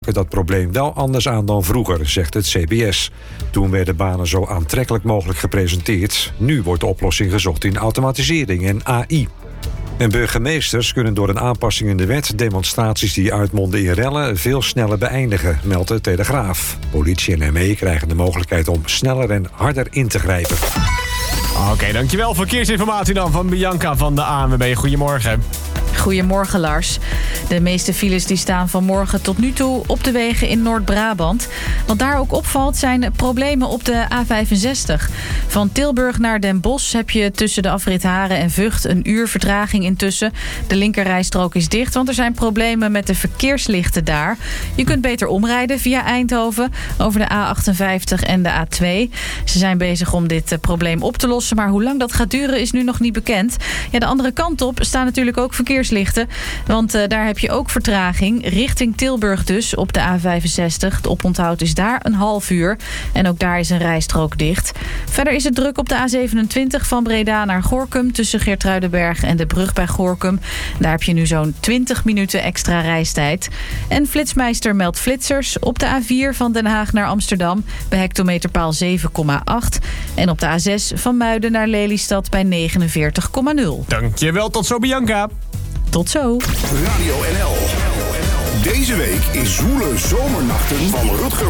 dat probleem wel anders aan dan vroeger, zegt het CBS. Toen werden banen zo aantrekkelijk mogelijk gepresenteerd. Nu wordt de oplossing gezocht in automatisering en AI. En burgemeesters kunnen door een aanpassing in de wet demonstraties die uitmonden in rellen veel sneller beëindigen, meldt de Telegraaf. Politie en ME krijgen de mogelijkheid om sneller en harder in te grijpen. Oké, dankjewel. Verkeersinformatie dan van Bianca van de ANWB. Goedemorgen. Goedemorgen, Lars. De meeste files die staan vanmorgen tot nu toe op de wegen in Noord-Brabant. Wat daar ook opvalt zijn problemen op de A65. Van Tilburg naar Den Bosch heb je tussen de afrit Haren en Vught een uur vertraging intussen. De linkerrijstrook is dicht, want er zijn problemen met de verkeerslichten daar. Je kunt beter omrijden via Eindhoven over de A58 en de A2. Ze zijn bezig om dit probleem op te lossen, maar hoe lang dat gaat duren is nu nog niet bekend. Ja, de andere kant op staan natuurlijk ook verkeerslichten. Want daar heb je ook vertraging. Richting Tilburg dus, op de A65. De oponthoud is daar een half uur. En ook daar is een rijstrook dicht. Verder is het druk op de A27 van Breda naar Gorinchem tussen Geertruidenberg en de brug bij Gorinchem. Daar heb je nu zo'n 20 minuten extra reistijd. En Flitsmeister meldt flitsers op de A4 van Den Haag naar Amsterdam bij hectometerpaal 7,8. En op de A6 van Muiden naar Lelystad bij 49,0. Dankjewel, tot zo Bianca. Tot zo. Radio NL. Deze week is Zwoele Zomernachten van Rutger